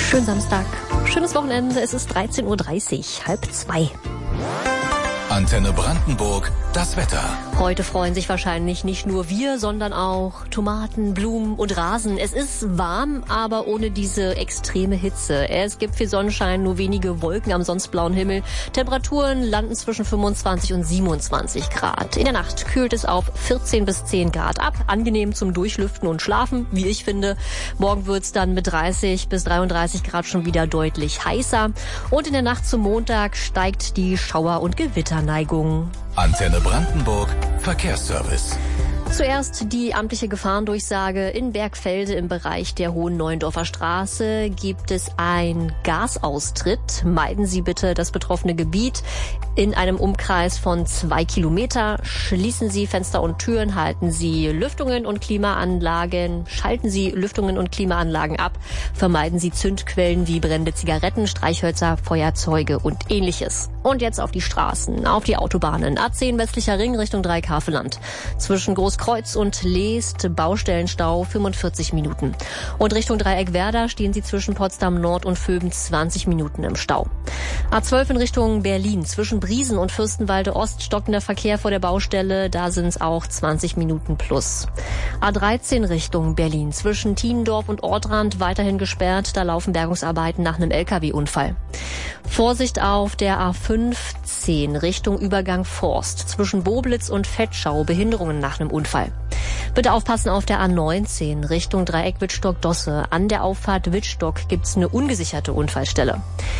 Schönen Samstag, schönes Wochenende. Es ist 13.30 Uhr, 1:30. Antenne Brandenburg, das Wetter. Heute freuen sich wahrscheinlich nicht nur wir, sondern auch Tomaten, Blumen und Rasen. Es ist warm, aber ohne diese extreme Hitze. Es gibt viel Sonnenschein, nur wenige Wolken am sonst blauen Himmel. Temperaturen landen zwischen 25 und 27 Grad. In der Nacht kühlt es auf 14 bis 10 Grad ab. Angenehm zum Durchlüften und Schlafen, wie ich finde. Morgen wird's dann mit 30 bis 33 Grad schon wieder deutlich heißer. Und in der Nacht zum Montag steigt die Schauer- und Gewitterneigung. Antenne Brandenburg, Verkehrsservice. Zuerst die amtliche Gefahrendurchsage. In Bergfelde im Bereich der Hohen Neuendorfer Straße gibt es einen Gasaustritt. Meiden Sie bitte das betroffene Gebiet in einem Umkreis von 2 Kilometer. Schließen Sie Fenster und Türen, halten Sie Lüftungen und Klimaanlagen, schalten Sie Lüftungen und Klimaanlagen ab, vermeiden Sie Zündquellen wie brennende Zigaretten, Streichhölzer, Feuerzeuge und ähnliches. Und jetzt auf die Straßen, auf die Autobahnen. A10 westlicher Ring Richtung Dreikaveland. Zwischen Großkreuz und Leest Baustellenstau 45 Minuten. Und Richtung Dreieck Werder stehen Sie zwischen Potsdam Nord und Vöben 20 Minuten im Stau. A12 in Richtung Berlin. Zwischen Briesen und Fürstenwalde Ost stockender Verkehr vor der Baustelle. Da sind es auch 20 Minuten plus. A13 Richtung Berlin. Zwischen Tiendorf und Ortrand weiterhin gesperrt. Da laufen Bergungsarbeiten nach einem LKW-Unfall. Vorsicht auf der A15 Richtung Übergang Forst. Zwischen Boblitz und Vetschau Behinderungen nach einem Unfall. Bitte aufpassen auf der A19 Richtung Dreieck Wittstock-Dosse. An der Auffahrt Wittstock gibt's eine ungesicherte Unfallstelle.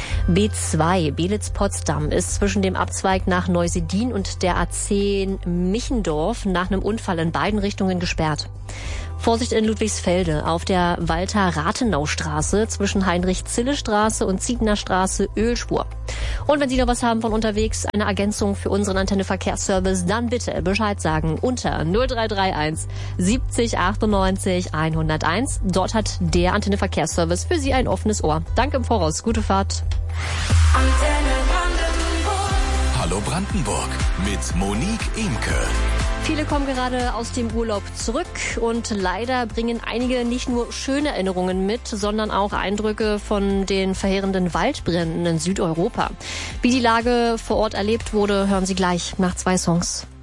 B2 Belitz-Potsdam ist zwischen dem Abzweig nach Neusedin und der A10 Michendorf nach einem Unfall in beiden Richtungen gesperrt. Vorsicht in Ludwigsfelde auf der Walter-Rathenau-Straße zwischen Heinrich-Zille-Straße und Ziegner Straße Ölspur. Und wenn Sie noch was haben von unterwegs, eine Ergänzung für unseren Antenne-Verkehrsservice, dann bitte Bescheid sagen unter 0331 70 98 101. Dort hat der Antenne-Verkehrsservice für Sie ein offenes Ohr. Danke im Voraus. Gute Fahrt. Hallo Brandenburg mit Monique Imke. Viele kommen gerade aus dem Urlaub zurück und leider bringen einige nicht nur schöne Erinnerungen mit, sondern auch Eindrücke von den verheerenden Waldbränden in Südeuropa. Wie die Lage vor Ort erlebt wurde, hören Sie gleich nach 2 Songs.